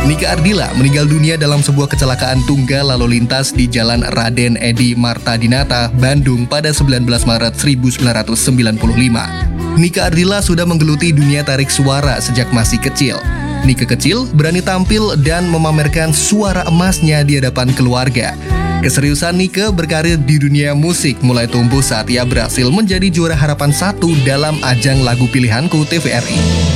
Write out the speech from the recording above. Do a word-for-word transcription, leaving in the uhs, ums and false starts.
Nika Ardila meninggal dunia dalam sebuah kecelakaan tunggal lalu lintas di Jalan Raden Edi Martadinata, Bandung pada sembilan belas Maret seribu sembilan ratus sembilan puluh lima. Nika Ardila sudah menggeluti dunia tarik suara sejak masih kecil. Nika kecil berani tampil dan memamerkan suara emasnya di hadapan keluarga. Keseriusan Nika berkarir di dunia musik mulai tumbuh saat ia berhasil menjadi juara harapan satu dalam ajang lagu pilihanku T V R I.